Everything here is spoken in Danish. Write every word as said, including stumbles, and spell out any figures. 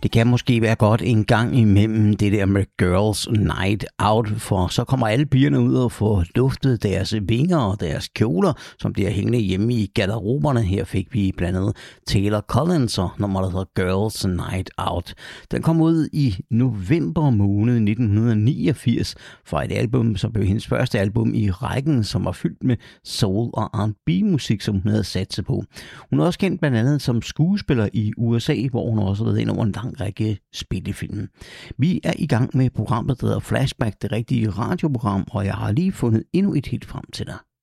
Det kan måske være godt en gang imellem det der med Girls Night Out, for så kommer alle pigerne ud og får luftet deres vinger og deres kjoler, som bliver hængende hjemme i garderoberne. Her fik vi blandt andet Taylor Collins og nummeret der hedder Girls Night Out. Den kom ud i november måned nitten niogfirs fra et album, som blev hendes første album i rækken, som var fyldt med soul og R and B-musik, som hun havde sat sig på. Hun er også kendt blandt andet som skuespiller i U S A, hvor hun også har været ind over en lang række spillefilm. Vi er i gang med programmet, der hedder Flashback, det rigtige radioprogram, og jeg har lige fundet endnu et hit frem til dig.